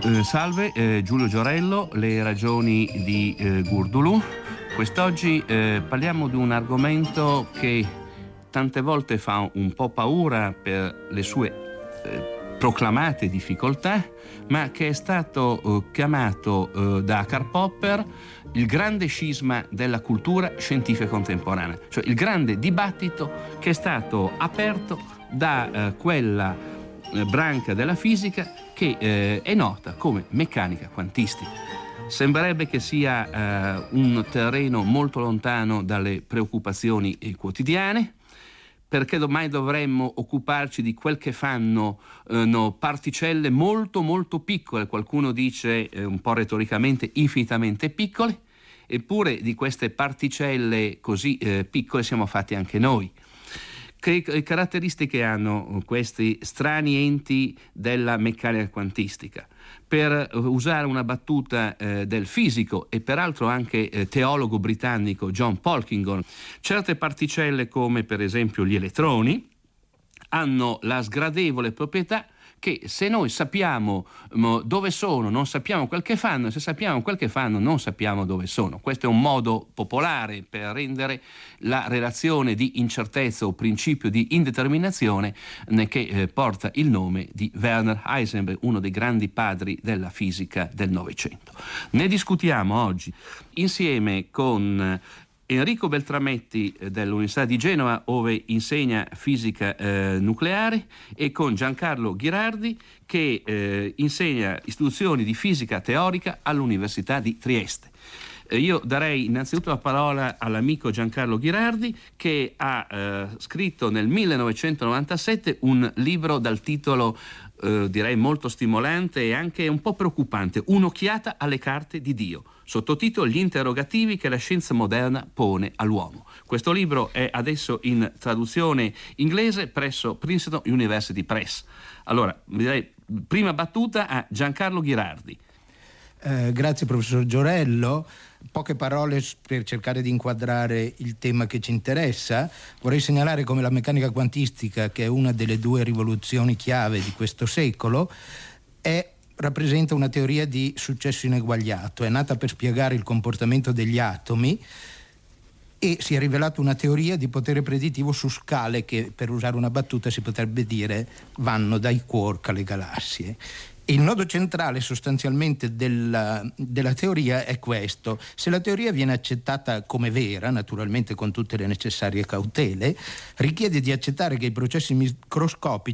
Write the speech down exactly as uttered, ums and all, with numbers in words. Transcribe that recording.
Eh, salve, eh, Giulio Giorello, le ragioni di eh, Gurdulu. Quest'oggi eh, parliamo di un argomento che tante volte fa un po' paura per le sue eh, proclamate difficoltà, ma che è stato eh, chiamato eh, da Karl Popper il grande scisma della cultura scientifica contemporanea, cioè il grande dibattito che è stato aperto da eh, quella eh, branca della fisica che eh, è nota come meccanica quantistica. Sembrerebbe che sia eh, un terreno molto lontano dalle preoccupazioni eh, quotidiane, perché domani dovremmo occuparci di quel che fanno eh, no, particelle molto molto piccole, qualcuno dice eh, un po' retoricamente infinitamente piccole, eppure di queste particelle così eh, piccole siamo fatti anche noi. Che caratteristiche hanno questi strani enti della meccanica quantistica? Per usare una battuta eh, del fisico e peraltro anche eh, teologo britannico John Polkinghorne, certe particelle come per esempio gli elettroni hanno la sgradevole proprietà che se noi sappiamo um, dove sono, non sappiamo quel che fanno, e se sappiamo quel che fanno, non sappiamo dove sono. Questo è un modo popolare per rendere la relazione di incertezza o principio di indeterminazione eh, che eh, porta il nome di Werner Heisenberg, uno dei grandi padri della fisica del Novecento. Ne discutiamo oggi insieme con Enrico Beltrametti dell'Università di Genova, dove insegna fisica eh, nucleare, e con Giancarlo Ghirardi, che eh, insegna istituzioni di fisica teorica all'Università di Trieste. Eh, io darei innanzitutto la parola all'amico Giancarlo Ghirardi, che ha eh, scritto nel millenovecentonovantasette un libro dal titolo eh, direi molto stimolante e anche un po' preoccupante, Un'occhiata alle carte di Dio, sottotitolo Gli interrogativi che la scienza moderna pone all'uomo. Questo libro è adesso in traduzione inglese presso Princeton University Press. Allora, direi prima battuta a Giancarlo Ghirardi. Eh, grazie professor Giorello. Poche parole per cercare di inquadrare il tema che ci interessa. Vorrei segnalare come la meccanica quantistica, che è una delle due rivoluzioni chiave di questo secolo, è rappresenta una teoria di successo ineguagliato. È nata per spiegare il comportamento degli atomi e si è rivelata una teoria di potere predittivo su scale che, per usare una battuta, si potrebbe dire vanno dai quark alle galassie. Il nodo centrale sostanzialmente della, della teoria è questo: se la teoria viene accettata come vera, naturalmente con tutte le necessarie cautele, richiede di accettare che i processi microscopici